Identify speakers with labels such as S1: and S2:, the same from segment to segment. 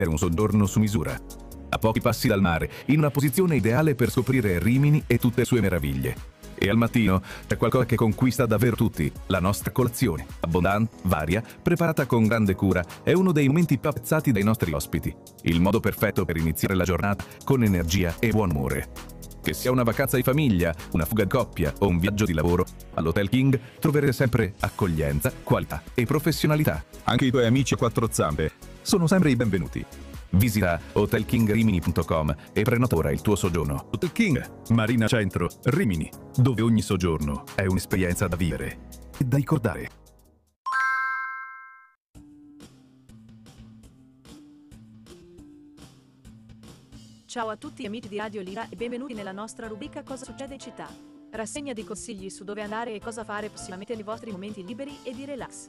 S1: per un soggiorno su misura. A pochi passi dal mare, in una posizione ideale per scoprire Rimini e tutte le sue meraviglie. E al mattino c'è qualcosa che conquista davvero tutti, la nostra colazione. Abbondante, varia, preparata con grande cura, è uno dei momenti più apprezzati dai nostri ospiti. Il modo perfetto per iniziare la giornata con energia e buon umore. Che sia una vacanza di famiglia, una fuga di coppia o un viaggio di lavoro, all'Hotel King troverete sempre accoglienza, qualità e professionalità. Anche i tuoi amici a quattro zampe sono sempre i benvenuti. Visita hotelkingrimini.com e prenota ora il tuo soggiorno. Hotel King, Marina Centro, Rimini, dove ogni soggiorno è un'esperienza da vivere e da ricordare.
S2: Ciao a tutti amici di Radio Lira e benvenuti nella nostra rubrica Cosa succede in città. Rassegna di consigli su dove andare e cosa fare prossimamente nei vostri momenti liberi e di relax.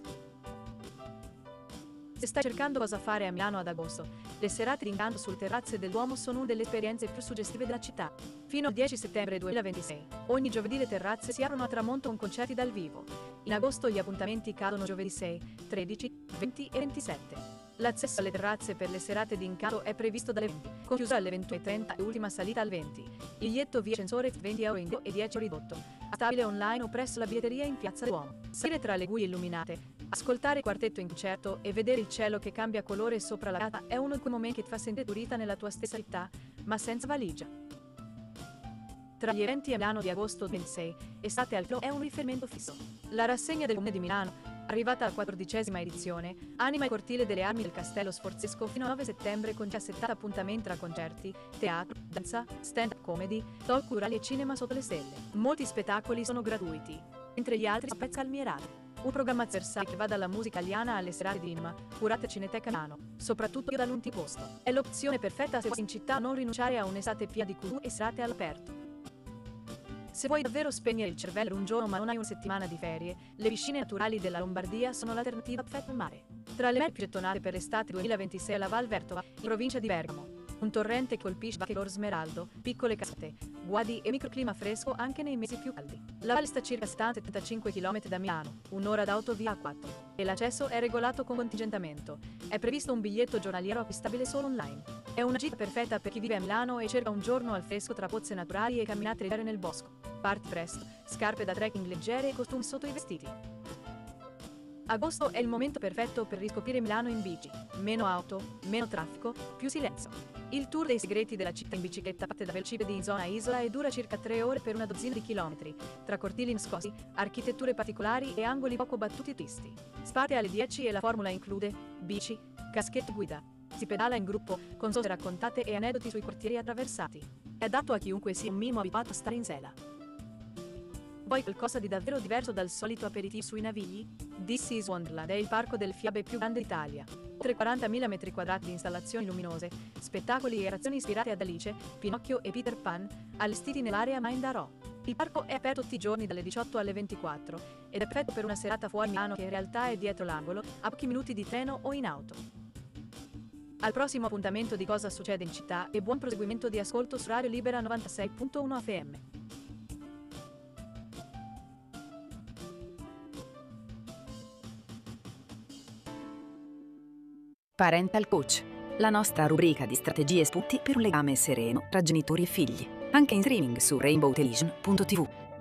S2: Se stai cercando cosa fare a Milano ad agosto, le serate d'incanto sulle terrazze del Duomo sono una delle esperienze più suggestive della città. Fino al 10 settembre 2026, ogni giovedì le terrazze si aprono a tramonto con concerti dal vivo. In agosto gli appuntamenti cadono giovedì 6, 13, 20 e 27. L'accesso alle terrazze per le serate d'incanto è previsto dalle 20, con chiusura alle 21:30 e ultima salita al 20. Il biglietto via ascensore €20 indio e 10 ridotto. Stabile online o presso la biglietteria in Piazza Duomo. Salire tra le guglie illuminate, ascoltare il quartetto in concerto e vedere il cielo che cambia colore sopra la gata è uno di quei momenti che ti fa sentire turista nella tua stessa città, ma senza valigia. Tra gli eventi a Milano di agosto 26, Estate al Clo è un riferimento fisso. La rassegna del Comune di Milano, arrivata alla 14ª edizione, anima il cortile delle armi del Castello Sforzesco fino al 9 settembre con 17 appuntamenti tra concerti, teatro, danza, stand-up comedy, talk culturali e cinema sotto le stelle. Molti spettacoli sono gratuiti, mentre gli altri a calmierate. Un programma versatile che va dalla musica italiana alle serate di cinema, curate Cineteca Milano, soprattutto dall'ultimo posto. È l'opzione perfetta se vuoi in città non rinunciare a un'estate piena di cultura e serate all'aperto. Se vuoi davvero spegnere il cervello un giorno ma non hai una settimana di ferie, le piscine naturali della Lombardia sono l'alternativa perfetta al mare. Tra le mete più gettonate per l'estate 2026 la Val Vertova, in provincia di Bergamo. Un torrente che colpisce Bacche d'Or Smeraldo, piccole casette, guadi e microclima fresco anche nei mesi più caldi. La valle sta a circa 75 km da Milano, un'ora d'auto via A4, e l'accesso è regolato con contingentamento. È previsto un biglietto giornaliero acquistabile solo online. È una gita perfetta per chi vive a Milano e cerca un giorno al fresco tra pozze naturali e camminate leggere nel bosco. Parti presto, scarpe da trekking leggere e costumi sotto i vestiti. Agosto è il momento perfetto per riscoprire Milano in bici. Meno auto, meno traffico, più silenzio. Il tour dei segreti della città in bicicletta parte da Velcipedi in zona Isola e dura circa 3 ore per una dozzina di chilometri, tra cortili nascosti, architetture particolari e angoli poco battuti turisti. Sparte alle 10 e la formula include bici, caschetto guida. Si pedala in gruppo, con storie raccontate e aneddoti sui quartieri attraversati. È adatto a chiunque sia un minimo abituato a stare in sella. Vuoi qualcosa di davvero diverso dal solito aperitivo sui Navigli? This is Wonderland è il parco del fiabe più grande d'Italia. Oltre 40.000 metri quadrati di installazioni luminose, spettacoli e azioni ispirate ad Alice, Pinocchio e Peter Pan, allestiti nell'area Mindarò. Il parco è aperto tutti i giorni dalle 18 alle 24 ed è perfetto per una serata fuori Milano che in realtà è dietro l'angolo, a pochi minuti di treno o in auto. Al prossimo appuntamento di Cosa succede in città e buon proseguimento di ascolto su Radio Libera 96.1 FM.
S3: Parental Coach, la nostra rubrica di strategie e spunti per un legame sereno tra genitori e figli, anche in streaming su rainbowtelevision.tv.